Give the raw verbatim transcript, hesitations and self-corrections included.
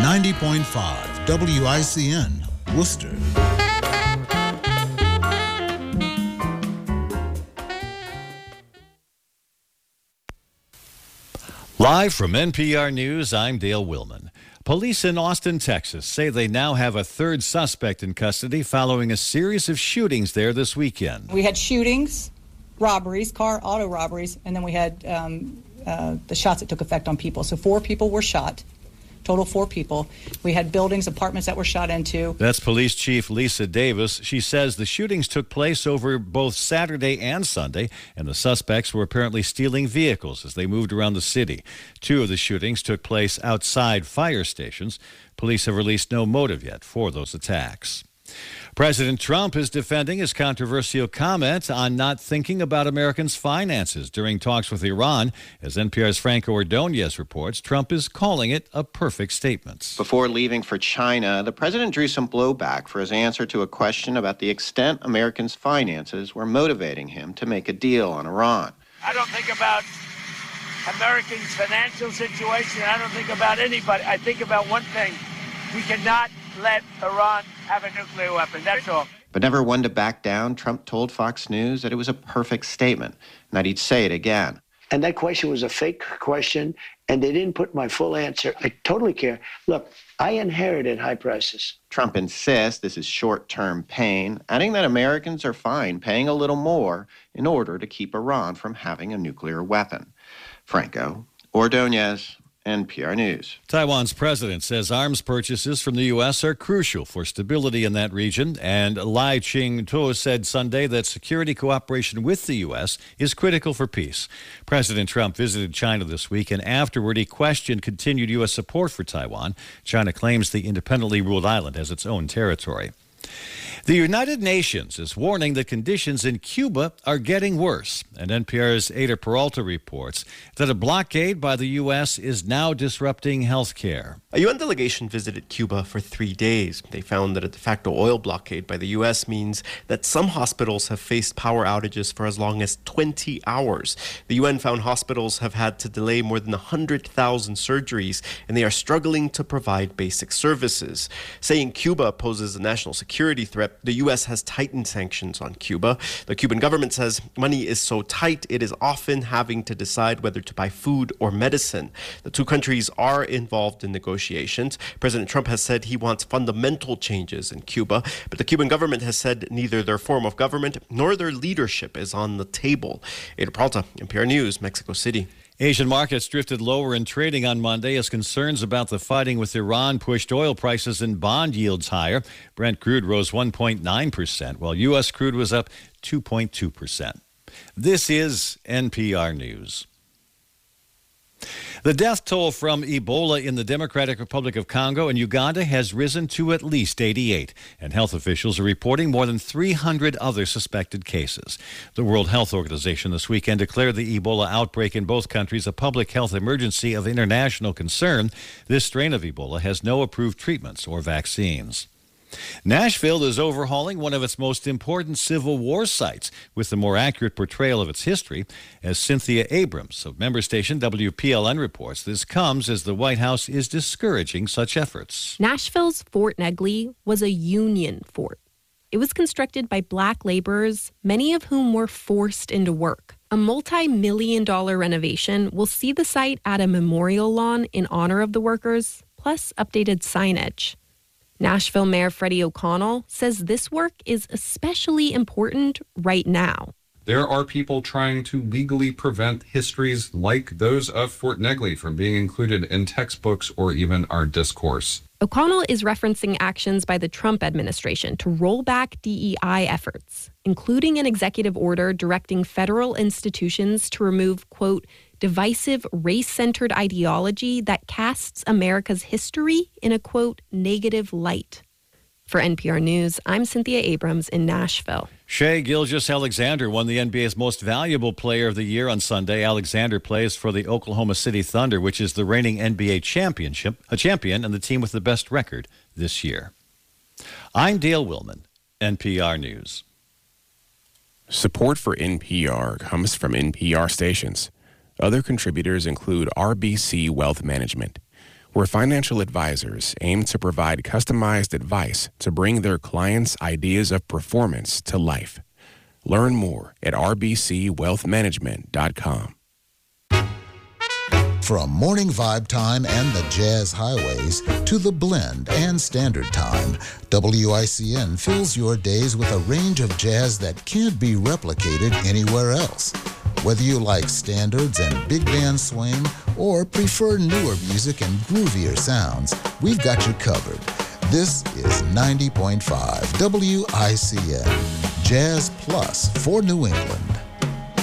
ninety point five W I C N, Worcester. Live from N P R News, I'm Dale Willman. Police in Austin, Texas say they now have a third suspect in custody following a series of shootings there this weekend. We had shootings, robberies, car, auto robberies, and then we had um, uh, the shots that took effect on people. So four people were shot. Total four people. We had buildings, apartments that were shot into. That's Police Chief Lisa Davis. She says the shootings took place over both Saturday and Sunday, and the suspects were apparently stealing vehicles as they moved around the city. Two of the shootings took place outside fire stations. Police have released no motive yet for those attacks. President Trump is defending his controversial comment on not thinking about Americans' finances during talks with Iran. As N P R's Franco Ordonez reports, Trump is calling it a perfect statement. Before leaving for China, the president drew some blowback for his answer to a question about the extent Americans' finances were motivating him to make a deal on Iran. I don't think about Americans' financial situation. I don't think about anybody. I think about one thing. We cannot let Iran have a nuclear weapon. That's all. But never one to back down, Trump told Fox News that it was a perfect statement and that he'd say it again. And that question was a fake question, and they didn't put my full answer. I totally care. Look, I inherited high prices. Trump insists this is short-term pain, adding that Americans are fine paying a little more in order to keep Iran from having a nuclear weapon. Franco Ordonez, N P R News. Taiwan's president says arms purchases from the U S are crucial for stability in that region, and Lai Ching-te said Sunday that security cooperation with the U S is critical for peace. President Trump visited China this week, and afterward he questioned continued U S support for Taiwan. China claims the independently ruled island as its own territory. The United Nations is warning that conditions in Cuba are getting worse, and N P R's Ada Peralta reports that a blockade by the U S is now disrupting health care. A U N delegation visited Cuba for three days. They found that a de facto oil blockade by the U S means that some hospitals have faced power outages for as long as twenty hours. The U N found hospitals have had to delay more than one hundred thousand surgeries, and they are struggling to provide basic services. Saying Cuba poses a national security threat, the U S has tightened sanctions on Cuba. The Cuban government says money is so tight it is often having to decide whether to buy food or medicine. The two countries are involved in negotiations. President Trump has said he wants fundamental changes in Cuba, but the Cuban government has said neither their form of government nor their leadership is on the table. Ada Peralta, N P R News, Mexico City. Asian markets drifted lower in trading on Monday as concerns about the fighting with Iran pushed oil prices and bond yields higher. Brent crude rose one point nine percent, while U S crude was up two point two percent. This is N P R News. The death toll from Ebola in the Democratic Republic of Congo and Uganda has risen to at least eighty-eight, and health officials are reporting more than three hundred other suspected cases. The World Health Organization this weekend declared the Ebola outbreak in both countries a public health emergency of international concern. This strain of Ebola has no approved treatments or vaccines. Nashville is overhauling one of its most important Civil War sites with a more accurate portrayal of its history. As Cynthia Abrams of member station W P L N reports, this comes as the White House is discouraging such efforts. Nashville's Fort Negley was a Union fort. It was constructed by black laborers, many of whom were forced into work. A multi-million dollar renovation will see the site add a memorial lawn in honor of the workers, plus updated signage. Nashville Mayor Freddie O'Connell says this work is especially important right now. There are people trying to legally prevent histories like those of Fort Negley from being included in textbooks or even our discourse. O'Connell is referencing actions by the Trump administration to roll back D E I efforts, including an executive order directing federal institutions to remove, quote, divisive race-centered ideology that casts America's history in a, quote, negative light. For N P R News, I'm Cynthia Abrams in Nashville. Shai Gilgeous-Alexander won the N B A's Most Valuable Player of the Year on Sunday. Alexander plays for the Oklahoma City Thunder, which is the reigning N B A championship, a champion and the team with the best record this year. I'm Dale Willman, N P R News. Support for N P R comes from N P R stations. Other contributors include R B C Wealth Management. where financial advisors aim to provide customized advice to bring their clients' ideas of performance to life. Learn more at r b c wealth management dot com. From morning vibe time and the jazz highways to the blend and standard time, W I C N fills your days with a range of jazz that can't be replicated anywhere else. Whether you like standards and big band swing or prefer newer music and groovier sounds, we've got you covered. This is ninety point five W I C N, Jazz Plus for New England.